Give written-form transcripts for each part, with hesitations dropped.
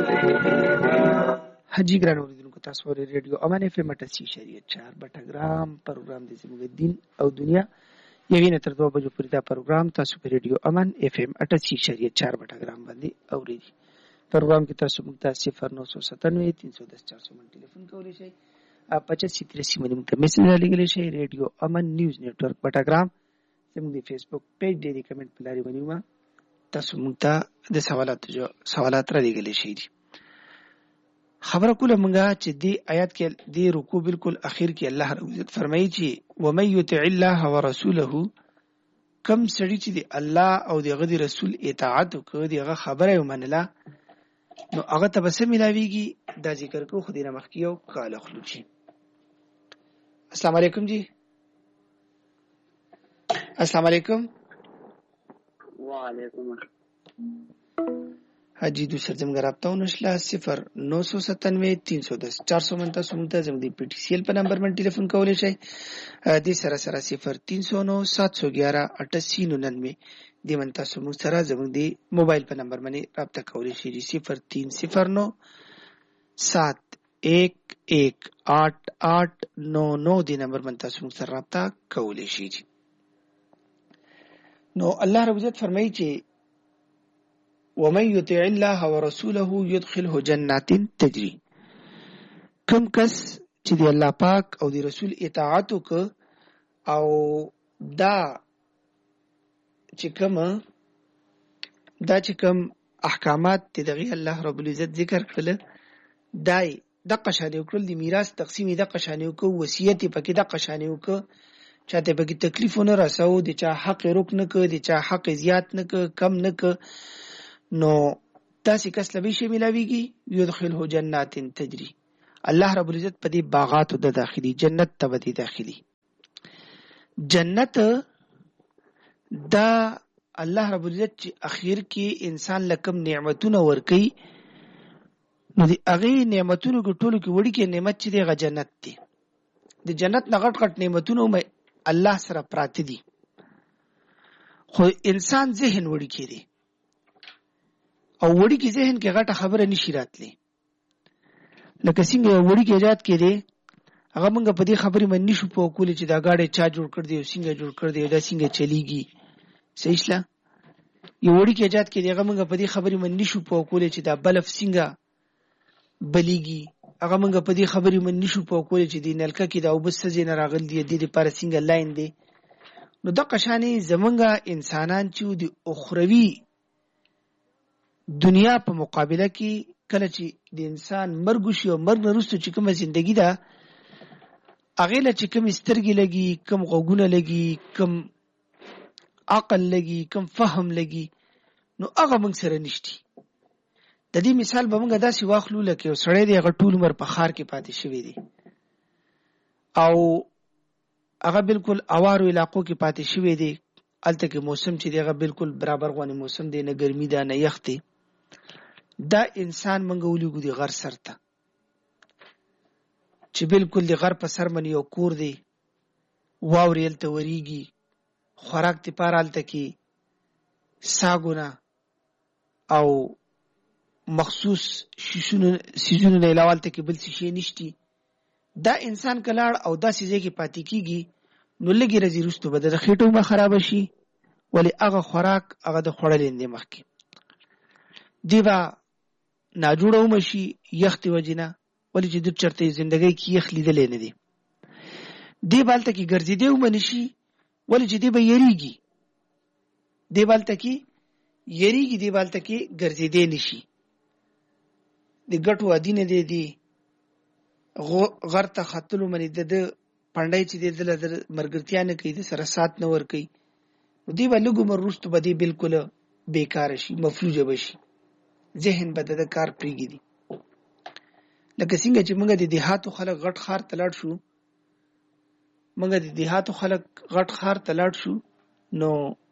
حجی ګران اوریدونکو تاسو ورې ریډیو امان اف ام 88.4 بټګرام پروګرام د زموږ دین او دنیا یوینه تر 2 بجو پورې دا پروګرام تاسو په ریډیو امان اف ام 88.4 بټګرام باندې اورئ. پروګرام کې تاسو موږ ته 0997 310 400 ټلیفون کولی شئ. 85 باندې موږ ته میسج را لګولی شئ. ریډیو امان نیوز نیټورک بټګرام زموږ د فیسبوک پیج دی، کمنټ په لارې ونیوه تاسو موږ ته د سوالات را لګولی شئ. خبره کوله مونږه چې دی آیات کې دی رکوع بالکل اخر کې الله رب عزت فرمایي چې ومن یطع الله ورسوله، کم سړي چې دی الله او دغه دی رسول اطاعت وکړي دغه خبره ومنله نو هغه ته بس ملاويږي. دا ذکر کو خو دینه مخکې یو کال خلوچی. السلام علیکم جی. السلام علیکم. وعلیکم حاجی دوسر زمګ رابطه ونشله 0997 310 400 منته سمته زم دی پی ټی سی ایل په نمبر باندې ټلیفون کولای شئ. د سره 0309 711 8899 د منته سمو سره زم دی موبایل په نمبر باندې رابطه کولای شئ. 0309 7118899 د نمبر باندې سمو سره رابطه کولای شئ. نو الله رب عزت فرمایي چې ومن يطع الله ورسوله يدخله جنات تجري، کم کس چې دی الله پاک او دی رسول اطاعت وک او دا چې کوم احکامات ته دغه الله رب العزت ذکر کړل دای د قشانیو کړل د میراث تقسیم د قشانیو کو وصیت پکې د قشانیو کو چاته پکې تکلیفونه راسو د چا حق رکن ک د چا حق زیات نه ک کم نه ک نو تاسو کس لبي شي ملاويږي. يدخله جنات تجري، الله رب العزت په دې باغاتو د داخلي جنت ته ودی داخلي. جنت دا الله رب العزت چې اخر کې انسان لکم نعمتونه ورکي نو دی هغه نعمتونو کې ټولو کې وړي کې نعمت چې دی غ جنت دی. د جنت نه غټ نعمتونو الله سره پراته دي خو انسان ذهن وړي کې دی او وړي کې ذهن کې غټه خبره نشي راتلی. لکه څنګه وړي کې ایجاد کړي هغه موږ په دې خبرې باندې نشو په کولی چې دا گاډي چا جوړ کړ دی او څنګه جوړ کړ دی دا څنګه چلیږي. صحیح شله یو وړي کې ایجاد کړي هغه موږ په دې خبرې باندې نشو په کولی چې دا بلف څنګه بلیږي. هغه موږ په دې خبرې باندې نشو په کولی چې د نلکه کې دا وبس نه راغل دی د لپاره څنګه لاین دی. نو د قشانی زمونږه انسانان چې د اخروی دنیا په مقابله کې کله چې د انسان مرګ شي او مرګ وروسته چې کومه ژوندۍ ده هغه له چې کوم سترګې لګي کوم غوګونه لګي کوم عقل لګي کوم فهم لګي نو هغه موږ سره نشتی. د دې مثال به موږ داسې واخلو لکه یو سړی دی هغه ټول عمر په خار کې پاتې شوی دی او هغه بالکل اوارو علاقو کې پاتې شوی دی. الته کې موسم چې دی هغه بالکل برابر غونې موسم دی، نه ګرمي ده نه یخ دی. دا انسان منګه ولګو دی غر سر ته چې بالکل دی غر په سر باندې یو کور دی واوري الته وریږي خوراک ته پارالته کې ساګونه او مخصوص سيزونه نه علاوه ته کې بل څه شي نشتی. دا انسان کلاړ او دا سيزه کې پاتې کیږي نو لګي رزي رستو بده د خېټو ما خراب شي ولی هغه خوراک هغه د خړلې مخکې دیوا ناجوړو مشي یخت وجنه ولی چې د چرته ژوندۍ کې یخ لیدلې نه دي. دی بالته کې ګرځیدې ومنشي ولی چې دی به یریږي دی بالته کې ګرځیدې نشي. د ګټو ادینه دی غر ته خطلو منی د پندای چې د مرګرتیا نه کوي د سره سات نه ور کوي دی به لګو مر رستو به دی بالکل بیکار شي مفلوجه بشي ذهن به د کار پریږي دي. لکه څنګه چې موږ د دیهاتو خلک غټ خار تلاړ شو نو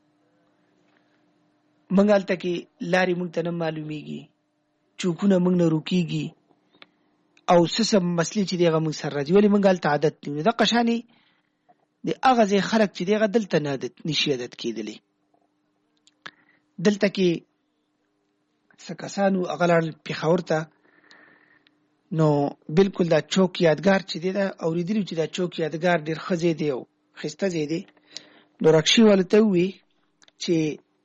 موږ الته کې لاري موږ ته نه معلومیږي چوکونه موږ نه روکیږي او سسم مسلې چې دیغه موږ سره راځي ولی موږ الته عادت نه د قشانی د اغه ځای خلک چې دیغه دلته نه عادت نشي عادت کېدلی. دلته کې سکسانو اغلال پیښور ته نو بالکل دا چوک یادګار چې دی دا اوریدلی چې دا چوک یادګار ډیر خزې دی او خسته دی نو رکشي والته وی چې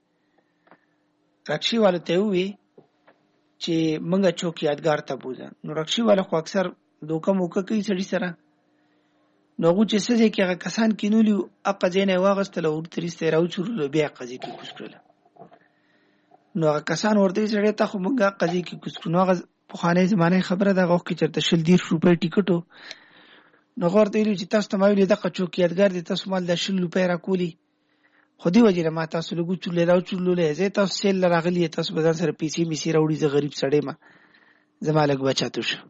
منګه چوک یادګار ته بوزه نو رکشي والا خو اکثر دوکه موکه کوي سړي سره نو غو چې څه کې هغه کسان کینولي اقا ځینې واغستل او ترسته راوچورلو بیا قضې کې کوسکړل نو هغه کسان ورته سړي ته خو موږ قضې کې کوسکړو نو هغه په خانه زمانه خبره ده غوښ کې چرته شل 10 روپۍ ټیکټو نو ورته ویل چې تاسو ته مایل دغه چوک یادګار دي تاسو مال د شل روپۍ راکولي خو دی وجه ما تاسو لګو چولې راوچورلو زه تاسو سیل راغلی تاسو بدل سره پیسې میسي راوړي زه غریب سړی ما زما لګ بچاتو شو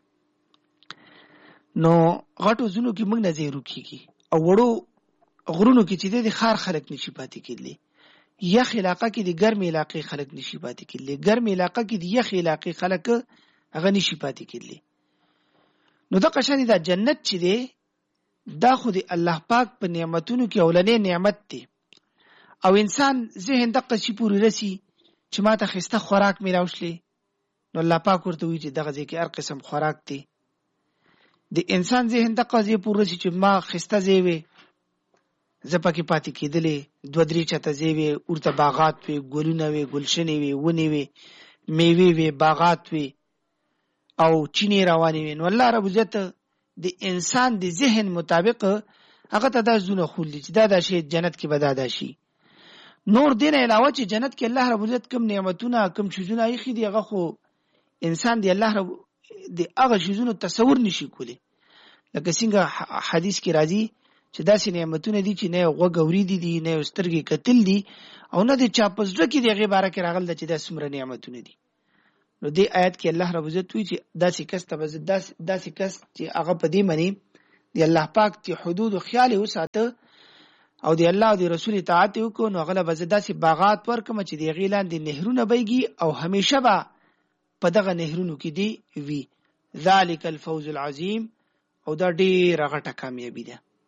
نو غټو زونو کې موږ نه زیرو کیږي او وړو غرونو کې چې د خار خلک نشي پاتې کېدلی یخ علاقه کې د ګرم علاقې خلک نشي پاتې کېدلی ګرم علاقه کې د یخ علاقې خلک هغه نشي پاتې کېدلی نو د قشانی دا جنت چې دی دا خو د الله پاک په نعمتونو کې اولنې نعمت دی او انسان ذهن دغه شي پوری رسی چې ماته خسته خوراک میراوشلې نو الله پاک ورته وی چې دغه ځکه هر قسم خوراک دی د انسان ذهن د قضیه پوره شي چې ما خسته زیوي زپکه پاتې کېدلې دو درې چته زیوي ورته باغات وي ګلونه وي ګلشنې وي ونی وي میوه وي باغات وي او چینه رواني وي نو الله رب عزت د انسان د ذهن مطابق هغه ته د زونه خول چې دا شی جنت کې بدادا شي نور دین علاوه چې جنت کې الله رب عزت کوم نعمتونه کوم شیزونه یې خېدي هغه خو انسان دی الله رب د هغه شیزونو تصور نشي کولی لکه څنګه حدیث کې راځي چې داسې نعمتونه دي چې نه غوګوري دي نه سترګې کتل دي او نه د چاپزړه کې دغه باره کې راغل چې د سمره نعمتونه دي نو دې آیت کې الله رب عزت وی چې داسې کس ته داسې کس چې هغه په دې معنی دی الله پاک ته حدود او خیال وساته او دی الله او دی رسول اطاعت وکړو نو غلبه داسې باغات ورکم چې دی غیلان د نهرونه بيږي او همیشه به په دغه نهرونو کې دی وی ذالک الفوز العظیم او دا ډیره غټه کامیابی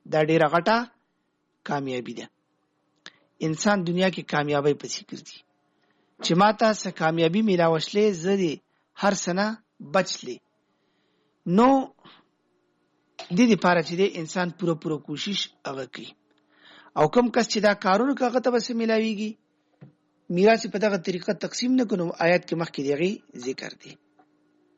ده انسان دنیا کې کامیابی پسې ګرځي چې ماته څه کامیابی میلاوشلې زدي هر سنه بچلې نو د دې لپاره چې انسان پوره کوشش هغه کوي او کوم کس چې دا کارونه کوي ته به ملاويږي میراث په دغه طریقه تقسیم نه کونو آیات کې مخکې دیږي ذکر دي